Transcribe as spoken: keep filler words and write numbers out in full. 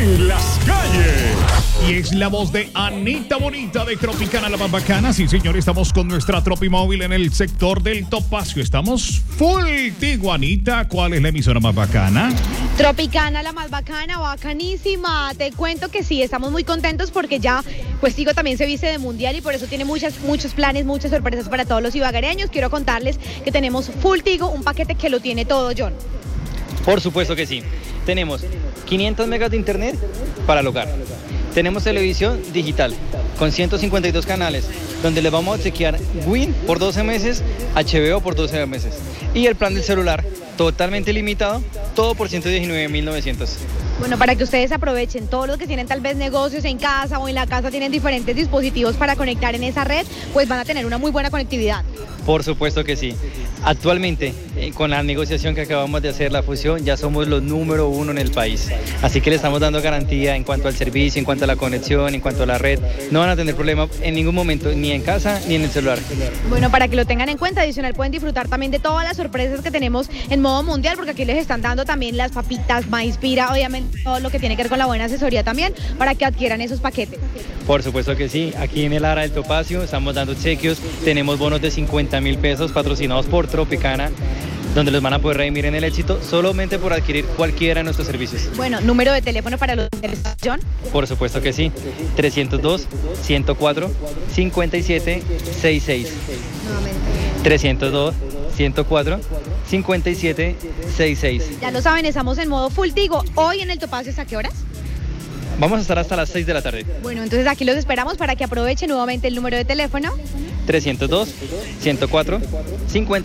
en las calles. Y es la voz de Anita Bonita de Tropicana, la más bacana. Sí, señor, estamos con nuestra Tropimóvil en el sector del Topacio. Estamos full. Digo, Anita, ¿cuál es la emisora más bacana? Tropicana, la más bacana, bacanísima. Te cuento que sí, estamos muy contentos porque ya, pues Tigo también se viste de mundial y por eso tiene muchas, muchos planes, muchas sorpresas para todos los ibaguereños. Quiero contarles que tenemos Full Tigo, un paquete que lo tiene todo, John. Por supuesto que sí. Tenemos quinientos megas de internet para el hogar. Tenemos televisión digital con ciento cincuenta y dos canales, donde les vamos a obsequiar Win por doce meses, H B O por doce meses. Y el plan del celular totalmente limitado, todo por ciento diecinueve mil novecientos. Bueno, para que ustedes aprovechen, todos los que tienen tal vez negocios en casa o en la casa tienen diferentes dispositivos para conectar en esa red, pues van a tener una muy buena conectividad. Por supuesto que sí. Actualmente, eh, con la negociación que acabamos de hacer, la fusión, ya somos los número uno en el país. Así que le estamos dando garantía en cuanto al servicio, en cuanto a la conexión, en cuanto a la red. No van a tener problema en ningún momento, ni en casa ni en el celular. Bueno, para que lo tengan en cuenta, adicional pueden disfrutar también de todas las sorpresas que tenemos en modo mundial, porque aquí les están dando también las papitas, maíz pira, obviamente todo lo que tiene que ver con la buena asesoría también, para que adquieran esos paquetes. Por supuesto que sí. Aquí en el Ara del Topacio estamos dando obsequios. Tenemos bonos de cincuenta mil pesos patrocinados por Tropicana, donde los van a poder redimir en el éxito solamente por adquirir cualquiera de nuestros servicios. Bueno, número de teléfono para los interesados, John. Por supuesto que sí. trescientos dos, ciento cuatro, cincuenta y siete sesenta y seis. Nuevamente. trescientos dos, ciento cuatro, cincuenta y siete sesenta y seis. Ya lo saben, estamos en modo Full Tigo. Hoy en el Topacio, ¿hasta qué horas? Vamos a estar hasta las seis de la tarde. Bueno, entonces aquí los esperamos para que aprovechen nuevamente el número de teléfono. trescientos dos, ciento cuatro, cincuenta.